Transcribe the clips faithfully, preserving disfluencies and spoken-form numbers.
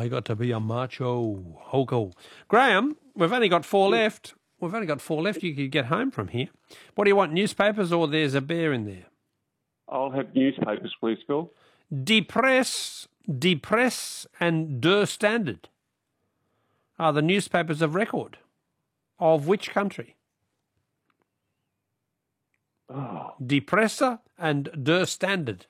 I got to be a macho. Hoko. Graham, we've only got four left. We've only got four left. You could get home from here. What do you want, newspapers or there's a bear in there? I'll have newspapers, please, Phil. Die Presse, Die Presse and Der Standard are the newspapers of record. Of which country? Oh. Die Presse and Der Standard.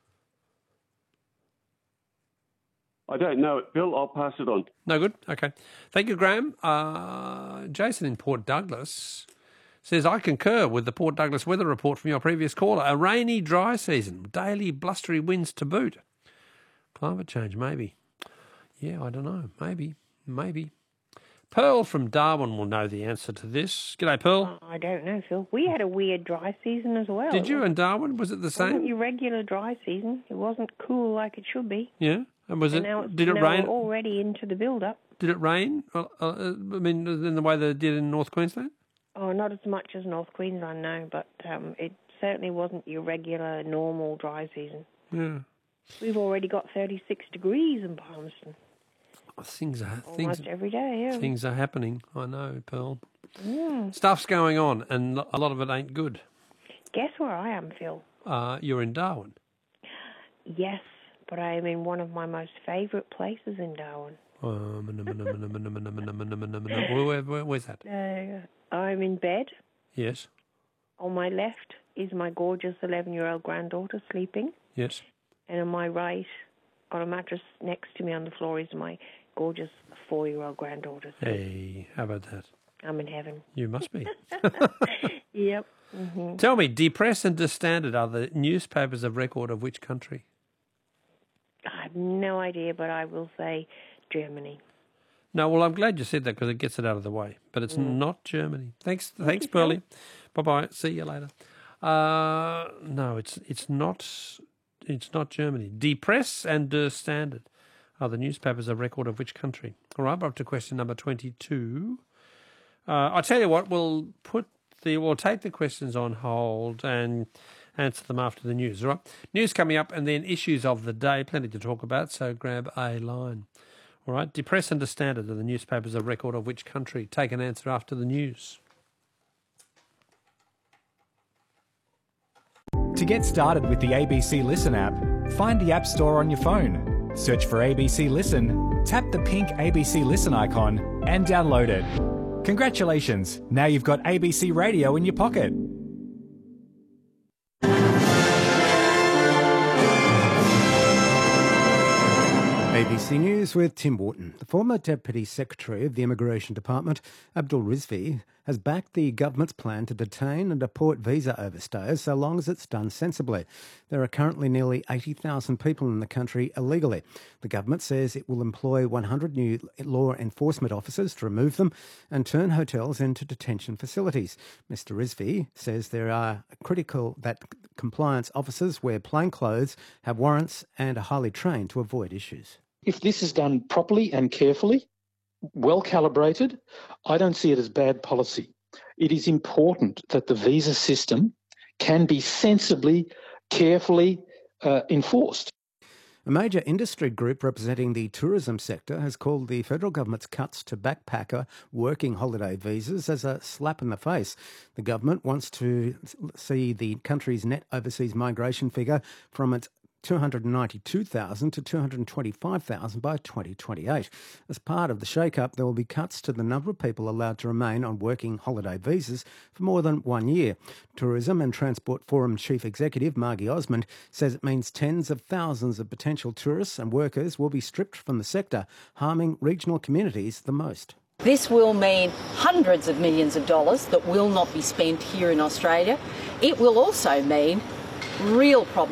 I don't know it, Bill. I'll pass it on. No good? Okay. Thank you, Graham. Uh, Jason in Port Douglas says, I concur with the Port Douglas weather report from your previous caller. A rainy, dry season, daily blustery winds to boot. Climate change, maybe. Yeah, I don't know. Maybe, maybe. Pearl from Darwin will know the answer to this. G'day, Pearl. I don't know, Phil. We had a weird dry season as well. Did you in Darwin? Was it the It wasn't same? your regular dry season. It wasn't cool like it should be. Yeah. And was And it? now it's, Did it now rain? we're already into the build-up. Did it rain? Uh, uh, I mean, in the way that it did in North Queensland? Oh, not as much as North Queensland, no, but um, it certainly wasn't your regular, normal dry season. Yeah. We've already got thirty-six degrees in Palmerston. Things are Almost things. every day, yeah. Things are happening. I know, Pearl. Mm. Stuff's going on, and a lot of it ain't good. Guess where I am, Phil? Uh, you're in Darwin. Yes, but I am in one of my most favourite places in Darwin. Um, where, where, where, where's that? Uh, I'm in bed. Yes. On my left is my gorgeous eleven-year-old granddaughter sleeping. Yes. And on my right, on a mattress next to me on the floor, is my gorgeous four-year-old granddaughter. Hey, how about that? I'm in heaven. You must be. Yep. Mm-hmm. Tell me, Die Presse and Der Standard are the newspapers of record of which country? I have no idea, but I will say Germany. No, well, I'm glad you said that because it gets it out of the way. But it's mm. not Germany. Thanks, thanks, Pearlie. Bye-bye. See you later. Uh, no, it's it's not. It's not Germany. Die Presse and Der Standard are the newspapers of record of which country? All right, we're up to question number twenty-two. Uh, I tell you what, we'll put the we'll take the questions on hold and answer them after the news. All right, news coming up, and then issues of the day. Plenty to talk about. So grab a line. All right, Die Presse and Der Standard are the newspapers of record of which country? Take an answer after the news. To get started with the A B C Listen app, find the App Store on your phone, search for A B C Listen, tap the pink A B C Listen icon and download it. Congratulations, now you've got A B C Radio in your pocket. A B C News with Tim Wharton. The former Deputy Secretary of the Immigration Department, Abdul Rizvi, has backed the government's plan to detain and deport visa overstayers so long as it's done sensibly. There are currently nearly eighty thousand people in the country illegally. The government says it will employ one hundred new law enforcement officers to remove them and turn hotels into detention facilities. Mister Rizvi says there are critical that compliance officers wear plain clothes, have warrants and are highly trained to avoid issues. If this is done properly and carefully, well calibrated, I don't see it as bad policy. It is important that the visa system can be sensibly, carefully uh, enforced. A major industry group representing the tourism sector has called the federal government's cuts to backpacker working holiday visas as a slap in the face. The government wants to see the country's net overseas migration figure from its two hundred ninety-two thousand to two hundred twenty-five thousand by twenty twenty-eight. As part of the shake-up, there will be cuts to the number of people allowed to remain on working holiday visas for more than one year. Tourism and Transport Forum Chief Executive Margie Osmond says it means tens of thousands of potential tourists and workers will be stripped from the sector, harming regional communities the most. This will mean hundreds of millions of dollars that will not be spent here in Australia. It will also mean real problems